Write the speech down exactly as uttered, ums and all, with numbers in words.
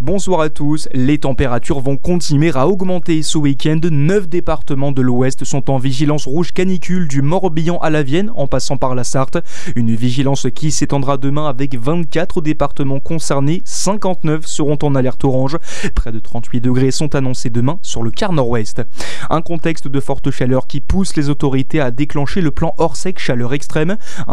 Bonsoir à tous, les températures vont continuer à augmenter ce week-end. Neuf départements de l'Ouest sont en vigilance rouge canicule du Morbihan à la Vienne en passant par la Sarthe. Une vigilance qui s'étendra demain avec vingt-quatre départements concernés, cinquante-neuf seront en alerte orange. Près de trente-huit degrés sont annoncés demain sur le quart nord-ouest. Un contexte de forte chaleur qui pousse les autorités à déclencher le plan hors sec chaleur extrême.